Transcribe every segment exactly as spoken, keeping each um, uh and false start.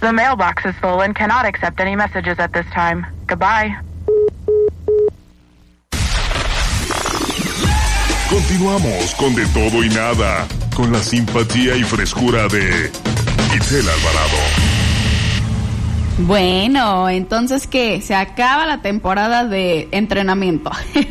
The mailbox is full and cannot accept any messages at this time. Goodbye. Continuamos con De Todo y Nada, con la simpatía y frescura de Itzel Alvarado. Bueno, entonces, ¿qué? Se acaba la temporada de entrenamiento.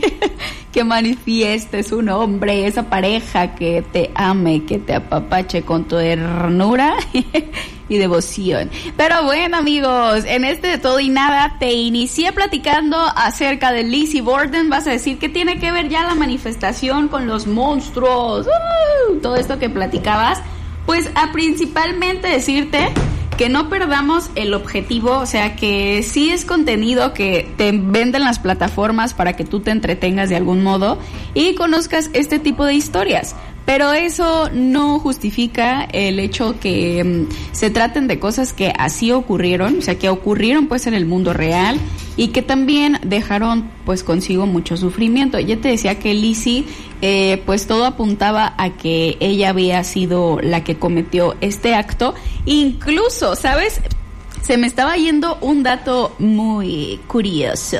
Que manifiestes un hombre, esa pareja que te ame, que te apapache con tu ternura y devoción. Pero bueno, amigos, en este De Todo y Nada te inicié platicando acerca de Lizzie Borden. Vas a decir que tiene que ver ya la manifestación con los monstruos, uh, todo esto que platicabas. Pues a principalmente decirte que no perdamos el objetivo, o sea, que sí es contenido que te venden las plataformas para que tú te entretengas de algún modo y conozcas este tipo de historias. Pero eso no justifica el hecho que um, se traten de cosas que así ocurrieron, o sea, que ocurrieron pues en el mundo real y que también dejaron pues consigo mucho sufrimiento. Ya te decía que Lizzie, eh, pues todo apuntaba a que ella había sido la que cometió este acto. Incluso, ¿sabes? Se me estaba yendo un dato muy curioso.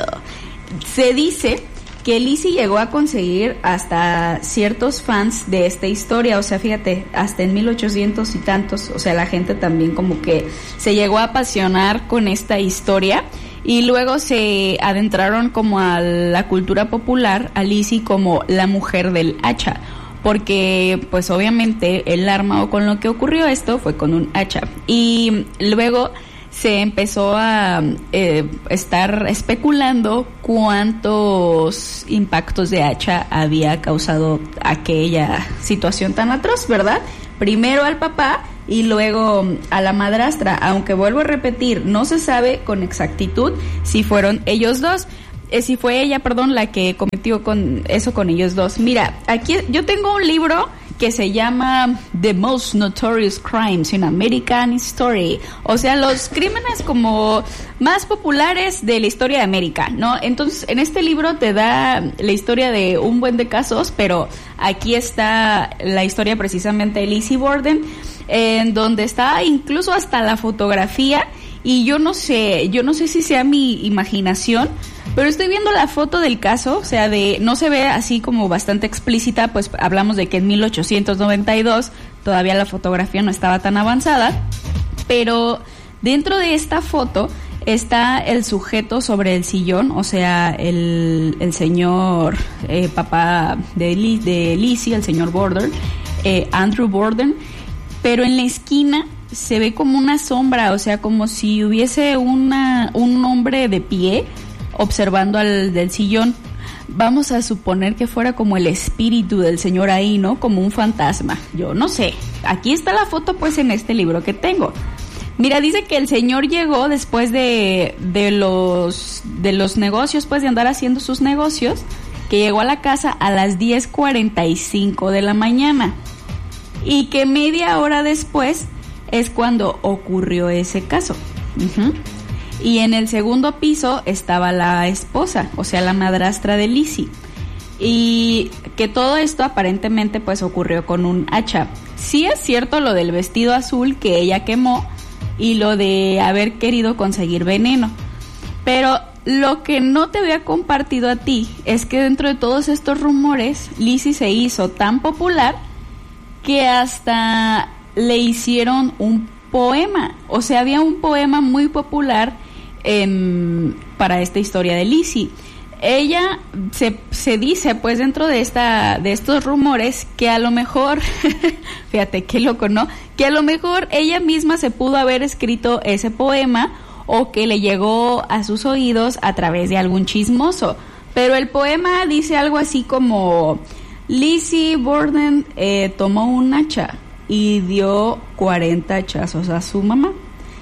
Se dice que Lizzie llegó a conseguir hasta ciertos fans de esta historia, o sea, fíjate, hasta en mil ochocientos y tantos, o sea, la gente también como que se llegó a apasionar con esta historia y luego se adentraron como a la cultura popular, a Lizzie como la mujer del hacha, porque pues obviamente el arma o con lo que ocurrió esto fue con un hacha y luego se empezó a eh, estar especulando cuántos impactos de hacha había causado aquella situación tan atroz, ¿verdad? Primero al papá y luego a la madrastra, aunque vuelvo a repetir, no se sabe con exactitud si fueron ellos dos, eh, si fue ella, perdón, la que cometió con eso con ellos dos. Mira, aquí yo tengo un libro que se llama The Most Notorious Crimes in American History, o sea, los crímenes como más populares de la historia de América, ¿no? Entonces, en este libro te da la historia de un buen de casos, pero aquí está la historia precisamente de Lizzie Borden, en donde está incluso hasta la fotografía, y yo no sé, yo no sé si sea mi imaginación, pero estoy viendo la foto del caso, o sea, de no se ve así como bastante explícita, pues hablamos de que en mil ochocientos noventa y dos todavía la fotografía no estaba tan avanzada, pero dentro de esta foto está el sujeto sobre el sillón, o sea, el, el señor eh, papá de, Liz, de Lizzie, el señor Borden, eh, Andrew Borden, pero en la esquina se ve como una sombra, o sea, como si hubiese una un hombre de pie observando al del sillón. Vamos a suponer que fuera como el espíritu del señor ahí, ¿no? Como un fantasma. Yo no sé. Aquí está la foto, pues, en este libro que tengo. Mira, dice que el señor llegó después de, de los de los negocios, pues, de andar haciendo sus negocios, que llegó a la casa a las diez cuarenta y cinco de la mañana. Y que media hora después es cuando ocurrió ese caso. Uh-huh. Y en el segundo piso estaba la esposa, o sea, la madrastra de Lizzie. Y que todo esto aparentemente pues ocurrió con un hacha. Sí es cierto lo del vestido azul que ella quemó y lo de haber querido conseguir veneno. Pero lo que no te había compartido a ti es que dentro de todos estos rumores, Lizzie se hizo tan popular que hasta le hicieron un poema. O sea, había un poema muy popular Eh, para esta historia de Lizzie. Ella se, se dice pues dentro de esta de estos rumores que a lo mejor fíjate qué loco, ¿no? Que a lo mejor ella misma se pudo haber escrito ese poema o que le llegó a sus oídos a través de algún chismoso, pero el poema dice algo así como: Lizzie Borden eh, tomó un hacha y dio cuarenta hachazos a su mamá.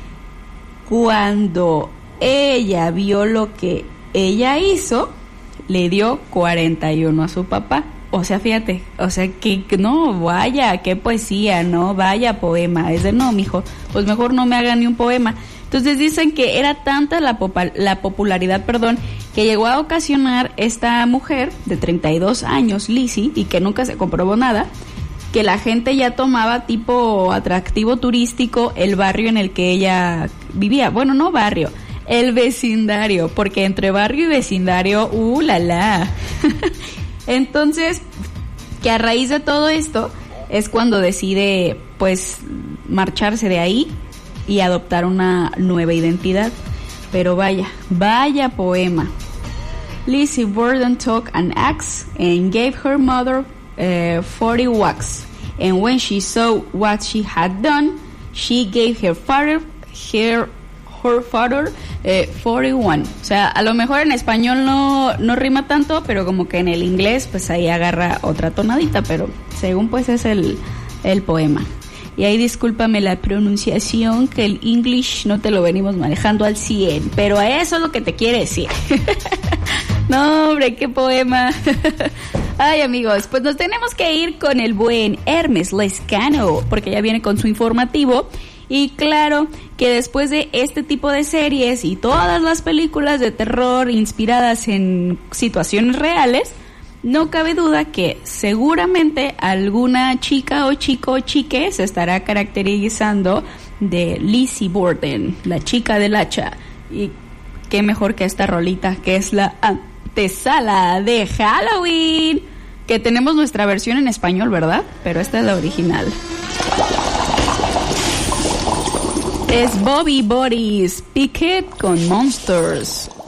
Cuando ella vio lo que ella hizo, le dio cuarenta y uno a su papá. O sea, fíjate, o sea, que no, vaya, qué poesía, no, vaya poema. Es de no, mijo, pues mejor no me hagan ni un poema. Entonces dicen que era tanta la, popa, la popularidad, perdón, que llegó a ocasionar esta mujer de treinta y dos años, Lizzie, y que nunca se comprobó nada, que la gente ya tomaba tipo atractivo turístico el barrio en el que ella vivía, bueno, no barrio, el vecindario, porque entre barrio y vecindario, uh, la la. Entonces, que a raíz de todo esto es cuando decide, pues, marcharse de ahí y adoptar una nueva identidad. Pero vaya, vaya poema. Lizzie Borden took an axe and gave her mother uh, forty whacks. And when she saw what she had done, she gave her father her, her father uh, forty-one. O sea, a lo mejor en español no, no rima tanto, pero como que en el inglés pues ahí agarra otra tonadita, pero según pues es el, el poema. Y ahí discúlpame la pronunciación, que el English no te lo venimos manejando al cien, pero a eso es lo que te quiere decir. No, hombre, qué poema. Ay, amigos, pues nos tenemos que ir con el buen Hermes Lescano, porque ya viene con su informativo. Y claro que después de este tipo de series y todas las películas de terror inspiradas en situaciones reales, no cabe duda que seguramente alguna chica o chico o chique se estará caracterizando de Lizzie Borden, la chica del hacha. Y qué mejor que esta rolita, que es la antesala de Halloween, que tenemos nuestra versión en español, ¿verdad? Pero esta es la original. Es Bobby Boris Pickett con Monsters.